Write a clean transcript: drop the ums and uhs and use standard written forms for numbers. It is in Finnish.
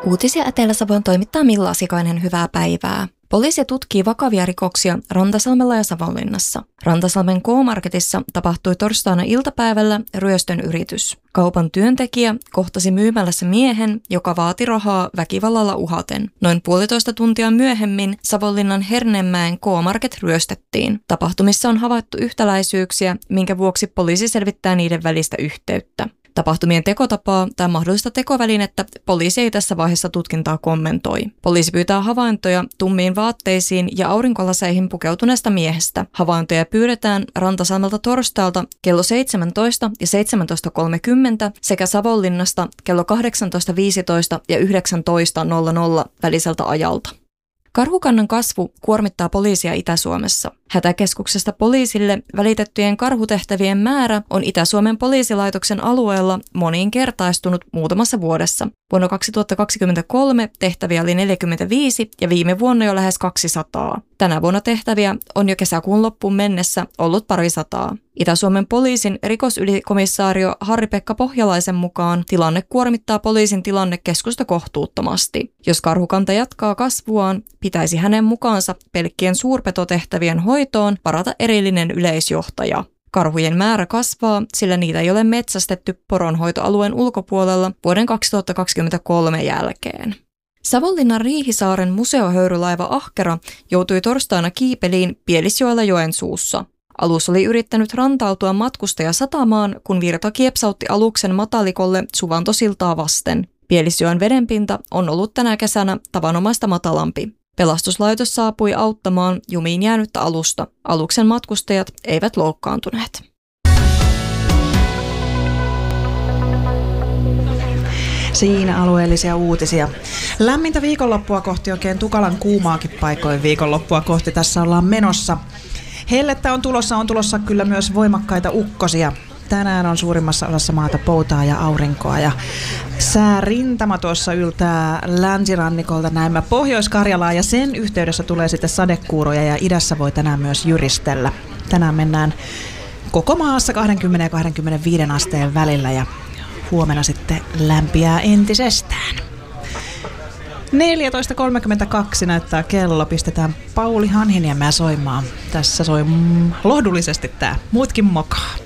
Uutisia Etelä-Savoon toimittaa Milla Asikainen, hyvää päivää. Poliisi tutkii vakavia rikoksia Rantasalmella ja Savonlinnassa. Rantasalmen K-Marketissa tapahtui torstaina iltapäivällä ryöstön yritys. Kaupan työntekijä kohtasi myymälässä miehen, joka vaati rahaa väkivallalla uhaten. Noin puolitoista tuntia myöhemmin Savonlinnan Herneenmäen K-Market ryöstettiin. Tapahtumissa on havaittu yhtäläisyyksiä, minkä vuoksi poliisi selvittää niiden välistä yhteyttä. Tapahtumien tekotapaa tai mahdollista tekovälinettä poliisi ei tässä vaiheessa tutkintaa kommentoi. Poliisi pyytää havaintoja tummiin vaatteisiin ja aurinkolaseihin pukeutuneesta miehestä. Havaintoja pyydetään Rantasalmelta torstailta kello 17 ja 17.30 sekä Savonlinnasta kello 18.15 ja 19.00 väliseltä ajalta. Karhukannan kasvu kuormittaa poliisia Itä-Suomessa. Hätäkeskuksesta poliisille välitettyjen karhutehtävien määrä on Itä-Suomen poliisilaitoksen alueella moninkertaistunut muutamassa vuodessa. Vuonna 2023 tehtäviä oli 45 ja viime vuonna jo lähes 200. Tänä vuonna tehtäviä on jo kesäkuun loppuun mennessä ollut parisataa. Itä-Suomen poliisin rikosylikomissaario Harri-Pekka Pohjalaisen mukaan tilanne kuormittaa poliisin tilannekeskusta kohtuuttomasti. Jos karhukanta jatkaa kasvuaan, pitäisi hänen mukaansa pelkkien suurpetotehtävien hoitoon varata erillinen yleisjohtaja. Karhujen määrä kasvaa, sillä niitä ei ole metsästetty poronhoitoalueen ulkopuolella vuoden 2023 jälkeen. Savonlinnan Riihisaaren museohöyrylaiva Ahkera joutui torstaina kiipeliin Pielisjoella Joensuussa. Alus oli yrittänyt rantautua matkustajasatamaan, kun virta kiepsautti aluksen matalikolle Suvantosiltaa vasten. Pielisjoen vedenpinta on ollut tänä kesänä tavanomaista matalampi. Pelastuslaitos saapui auttamaan jumiin jäänyttä alusta. Aluksen matkustajat eivät loukkaantuneet. Siinä alueellisia uutisia. Lämmintä viikonloppua kohti, oikein tukalan kuumaakin paikoin viikonloppua kohti tässä ollaan menossa. Hellettä on tulossa kyllä myös voimakkaita ukkosia. Tänään on suurimmassa osassa maata poutaa ja aurinkoa ja säärintama tuossa yltää länsirannikolta näemmä Pohjois-Karjalaa ja sen yhteydessä tulee sitten sadekuuroja ja idässä voi tänään myös jyristellä. Tänään mennään koko maassa 20 ja 25 asteen välillä ja huomenna sitten lämpiää entisestään. 14.32 näyttää kello, pistetään Pauli Hanhiniemeä soimaan. Tässä soi lohdullisesti tää Muutkin mokaa.